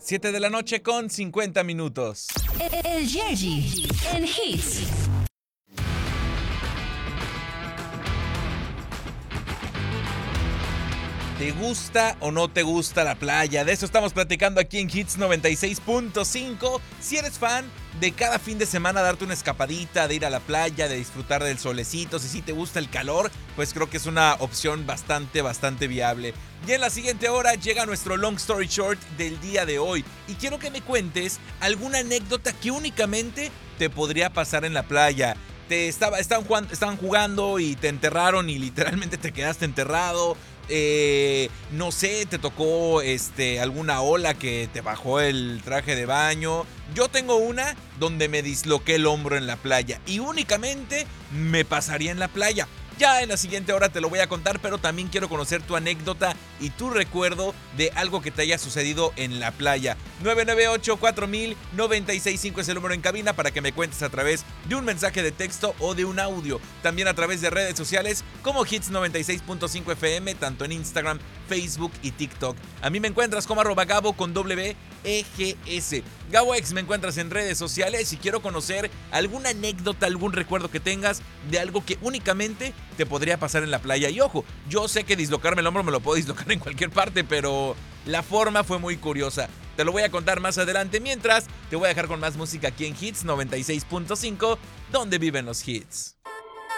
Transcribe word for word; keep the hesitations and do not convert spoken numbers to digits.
siete de la noche con cincuenta minutos. El Yerji en Hits. ¿Te gusta o no te gusta la playa? De eso estamos platicando aquí en Hits noventa y seis punto cinco. Si eres fan de cada fin de semana darte una escapadita, de ir a la playa, de disfrutar del solecito, si sí te gusta el calor, pues creo que es una opción bastante, bastante viable. Y en la siguiente hora llega nuestro Long Story Short del día de hoy. Y quiero que me cuentes alguna anécdota que únicamente te podría pasar en la playa. Te estaba, estaban, jugando, estaban jugando y te enterraron y literalmente te quedaste enterrado. Eh, no sé, te tocó este, alguna ola que te bajó el traje de baño. Yo tengo una donde me disloqué el hombro en la playa y únicamente me pasaría en la playa. Ya en la siguiente hora te lo voy a contar, pero también quiero conocer tu anécdota y tu recuerdo de algo que te haya sucedido en la playa. nueve nueve ocho, cuatro mil, noventa y seis cinco es el número en cabina para que me cuentes a través de un mensaje de texto o de un audio. También a través de redes sociales como Hits noventa y seis punto cinco F M, tanto en Instagram, Facebook y TikTok. A mí me encuentras como arroba Gabo con W E G S. GaboX me encuentras en redes sociales y quiero conocer alguna anécdota, algún recuerdo que tengas de algo que únicamente te podría pasar en la playa. Y ojo, yo sé que dislocarme el hombro me lo puedo dislocar en cualquier parte, pero la forma fue muy curiosa. Te lo voy a contar más adelante. Mientras, te voy a dejar con más música aquí en Hits noventa y seis punto cinco, donde viven los hits.